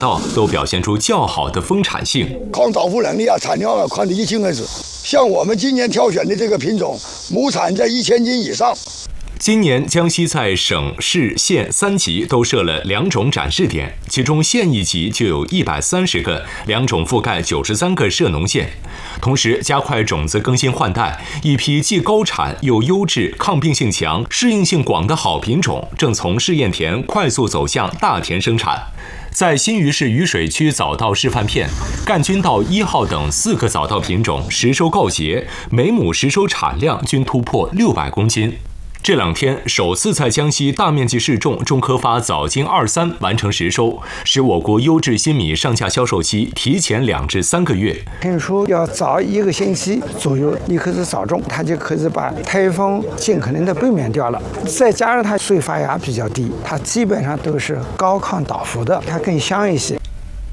都表现出较好的丰产性， 抗早腐能力啊，产量啊，看得一清二楚。像我们今年挑选的这个品种，亩产在1000斤以上。 今年江西在省、市、县3级都设了2种展示点，其中县一级就有130个，2种覆盖93个涉农县。同时，加快种子更新换代，一批既高产又优质、抗病性强、适应性广的好品种正从试验田快速走向大田生产。在新余市渝水区早稻示范片，赣军稻1号等4个早稻品种实收告捷，每亩实收产量均突破600公斤。这2天首次在江西大面积试种中科发早金23完成实收，使我国优质新米上架销售期提前2至3个月。 听说要早1个星期左右，你开始早种，它就可以把台风尽可能的避免掉了。再加上它水发芽比较低，它基本上都是高抗倒伏的，它更香一些。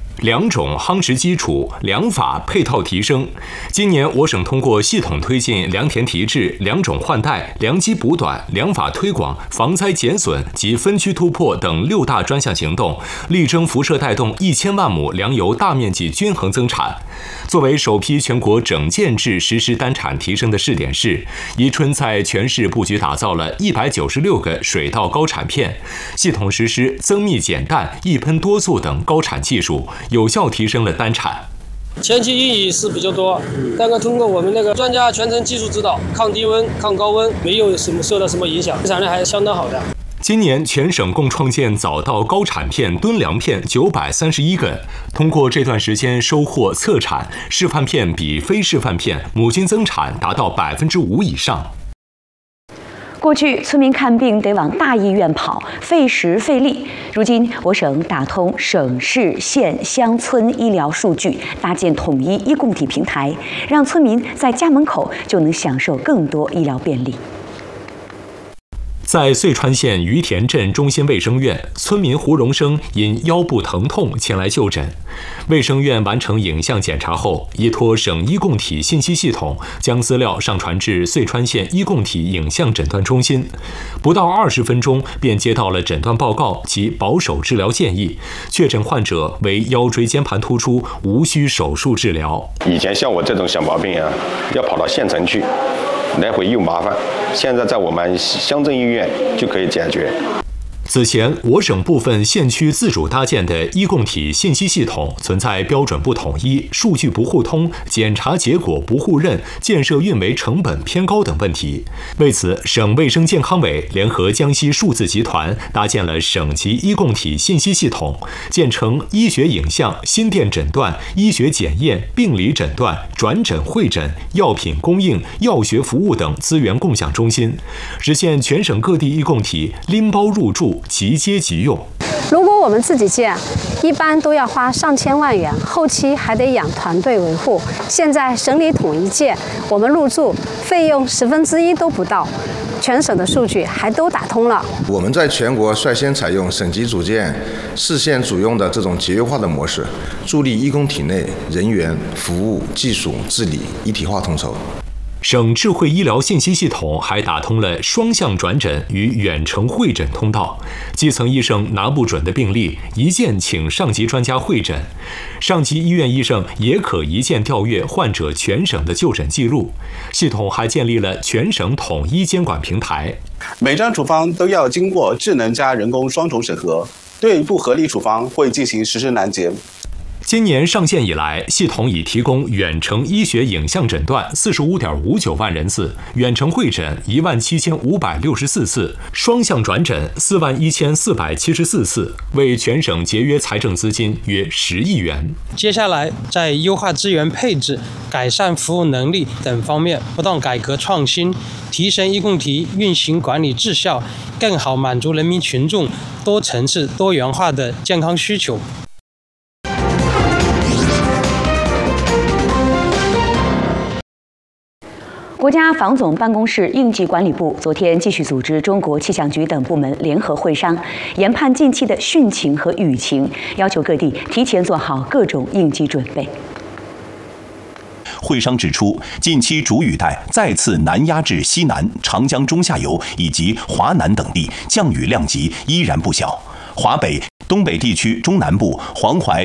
2种夯实基础，良法配套提升。今年我省通过系统推进良田提质、良种换代、良基补短、良法推广、防灾减损及分区突破等6大专项行动，力争辐射带动1000万亩粮油大面积均衡增产。作为首批全国整建制实施单产提升的试点市，宜春在全市布局打造了196个水稻高产片，系统实施增密减氮、一喷多速等高产技术，有效提升了单产。 前期阴雨是比较多，但是通过我们那个专家全程技术指导，抗低温、抗高温，没有受到什么影响，产量还是相当好的。 今年全省共创建早稻高产片、吨粮片931个，通过这段时间收获测产，示范片比非示范片亩均增产达到5%以上。 过去村民看病得往大医院跑，费时费力。如今我省打通省市县乡村医疗数据，搭建统一医共体平台，让村民在家门口就能享受更多医疗便利。 在遂川县于田镇中心卫生院，村民胡荣生因腰部疼痛前来就诊。卫生院完成影像检查后，依托省医共体信息系统，将资料上传至遂川县医共体影像诊断中心。不到20分钟，便接到了诊断报告及保守治疗建议，确诊患者为腰椎间盘突出，无需手术治疗。 以前像我这种小毛病啊，要跑到县城去，来回又麻烦，现在在我们乡镇医院就可以解决。 此前，我省部分县区自主搭建的医共体信息系统存在标准不统一、数据不互通、检查结果不互认、建设运维成本偏高等问题。为此，省卫生健康委联合江西数字集团搭建了省级医共体信息系统，建成医学影像、心电诊断、医学检验、病理诊断、转诊会诊、药品供应、药学服务等资源共享中心，实现全省各地医共体拎包入驻，即接即用。 如果我们自己建，一般都要花上千万元，后期还得养团队维护。现在省里统一建，我们入驻费用1/10都不到，全省的数据还都打通了。 我们在全国率先采用省级组建、市县组用的这种节约化的模式，助力医共体内人员、服务、技术、治理一体化统筹。 省智慧医疗信息系统还打通了双向转诊与远程会诊通道，基层医生拿不准的病例，一键请上级专家会诊，上级医院医生也可一键调阅患者全省的就诊记录。系统还建立了全省统一监管平台， 每张处方都要经过智能加人工双重审核，对不合理处方会进行实施拦截。 今年上线以来，系统已提供远程医学影像诊断45.59万人次，远程会诊17564次，双向转诊41474次，为全省节约财政资金约10亿元。 接下来，在优化资源配置、改善服务能力等方面不断改革创新，提升医共体运行管理质效，更好满足人民群众多层次、多元化的健康需求。 国家防总办公室应急管理部昨天继续组织中国气象局等部门联合会商，研判近期的汛情和雨情，要求各地提前做好各种应急准备。 会商指出，近期主雨带再次南压至西南、长江中下游以及华南等地，降雨量级依然不小。华北、东北地区中南部、黄淮、